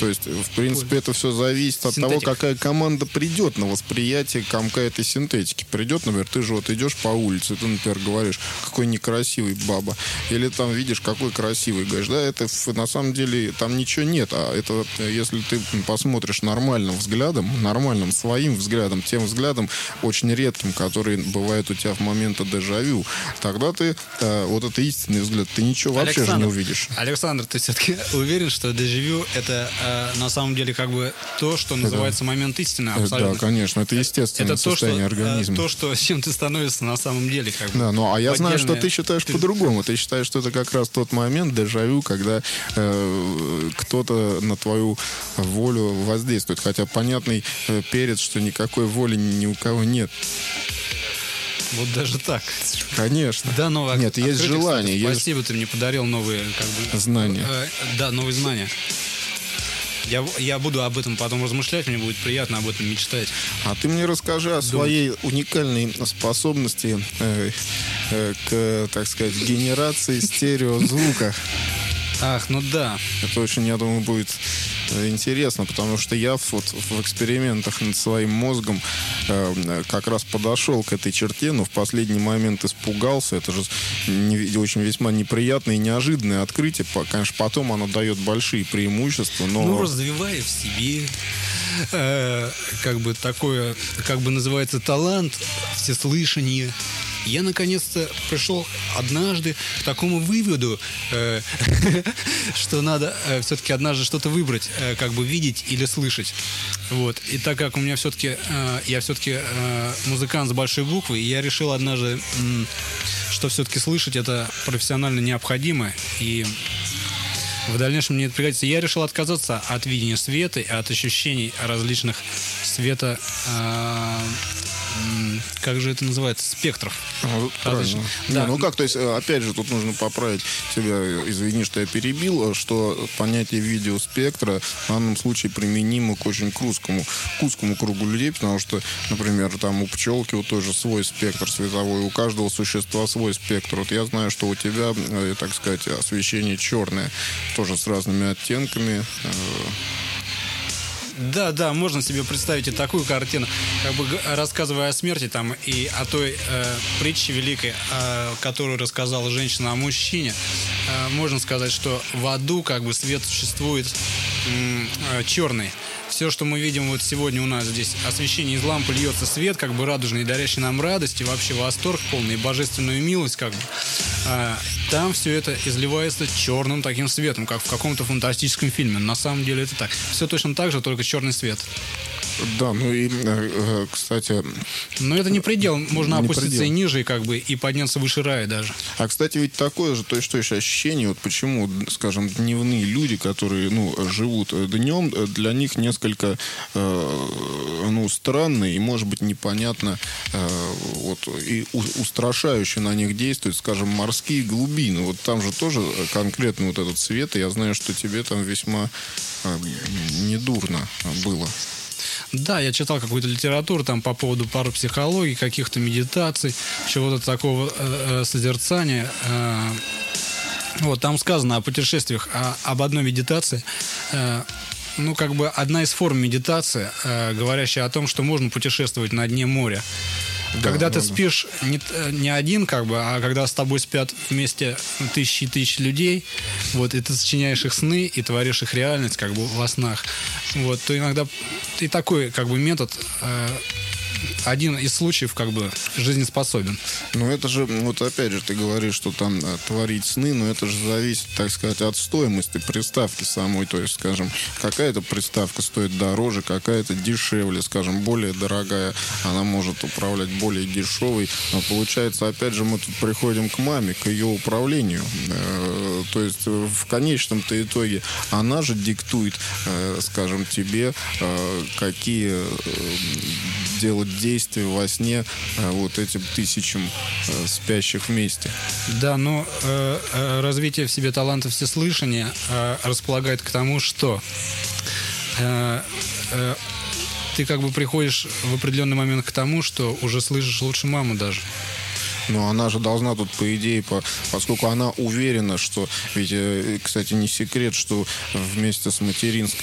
То есть, в принципе, это все зависит от того, какая команда придет на восприятие комка этой синтетики. Придет, например, ты же вот идешь по улице, ты, например, говоришь, какой некрасивый баба. Или там видишь, какой красивый. Говоришь, да, это на самом деле там ничего нет. А это если ты посмотришь нормальным взглядом, нормальным своим взглядом, тем взглядом, очень редким, который бывает у тебя в моменты дежавю, тогда ты, вот это истинный взгляд, ты ничего вообще же не увидишь. Александр, ты все-таки уверен, что дежавю это на самом деле как бы то, что называется момент истины? Абсолютно. Да, конечно, это естественное состояние организма. То, что с чем ты становишься на самом деле. Как бы, да, ну а я знаю, что ты считаешь по-другому. Ты считаешь, что это как раз тот момент дежавю, когда кто-то на твою волю воздействует. Хотя понятный перец, что никакой воли ни у кого нет. Вот даже так. Конечно. Да, но нет, есть желание. Кстати, спасибо, ты мне подарил новые знания. Да, новые знания. Я буду об этом потом размышлять, мне будет приятно об этом мечтать. А ты мне расскажи о своей уникальной способности к, так сказать, генерации стереозвука. Ах, ну да. Это очень, я думаю, будет интересно, потому что я вот в экспериментах над своим мозгом как раз подошел к этой черте, но в последний момент испугался. Это же очень весьма неприятное и неожиданное открытие. Конечно, потом оно дает большие преимущества, но... Ну, развивая в себе как бы такое, как бы называется, талант всеслышания. Я наконец-то пришел однажды к такому выводу, что надо все-таки однажды что-то выбрать, как бы видеть или слышать. Вот. И так как у меня все-таки, я все-таки музыкант с большой буквы, я решил однажды, что все-таки слышать это профессионально необходимо, и в дальнейшем мне это пригодится. Я решил отказаться от видения света и от ощущений различных света, как же это называется, спектров. Правильно. Да. Ну как, то есть, опять же, тут нужно поправить тебя, извини, что я перебил, что понятие видеоспектра в данном случае применимо к очень к узкому кругу людей, потому что, например, там у пчелки вот тоже свой спектр световой, у каждого существа свой спектр. Вот я знаю, что у тебя, так сказать, освещение черное, тоже с разными оттенками. Да, можно себе представить и такую картину, как бы рассказывая о смерти там и о той притче великой, которую рассказала женщина о мужчине. Можно сказать, что в аду как бы свет существует черный. Все, что мы видим вот сегодня у нас здесь, освещение из лампы, льется свет, как бы радужный, дарящий нам радость и вообще восторг полный, и божественную милость, как бы. Там все это изливается черным таким светом, как в каком-то фантастическом фильме. На самом деле это так. Все точно так же, только черный свет. Да, ну и, кстати... Но это не предел. Можно опуститься и ниже, и, как бы, и подняться выше рая даже. А, кстати, ведь такое же, то есть ощущение, вот почему, скажем, дневные люди, которые, живут днем, для них несколько, странно и, может быть, непонятно, и устрашающе на них действуют, скажем, морские глубины. Вот там же тоже конкретно вот этот свет, и я знаю, что тебе там весьма недурно было. Да, я читал какую-то литературу там по поводу парапсихологии, каких-то медитаций, чего-то такого созерцания. Вот там сказано о путешествиях, об одной медитации. Как бы одна из форм медитации, говорящая о том, что можно путешествовать на дне моря. Да, когда ты спишь не один, как бы, а когда с тобой спят вместе тысячи и тысячи людей, вот, и ты сочиняешь их сны и творишь их реальность, как бы, во снах, вот, то иногда и такой, как бы, метод один из случаев, как бы, жизнеспособен. Ну, это же, вот опять же, ты говоришь, что там творить сны, но это же зависит, так сказать, от стоимости приставки самой. То есть, скажем, какая-то приставка стоит дороже, какая-то дешевле, скажем, более дорогая, она может управлять более дешевой. Но получается, опять же, мы тут приходим к маме, к ее управлению. То есть, в конечном-то итоге она же диктует, скажем, тебе, какие делать действия во сне вот этим тысячам спящих вместе. Да, но развитие в себе таланта всеслышания располагает к тому, что ты как бы приходишь в определенный момент к тому, что уже слышишь лучше маму даже. Но она же должна тут, по идее, поскольку она уверена, что... Ведь, кстати, не секрет, что вместе с материнской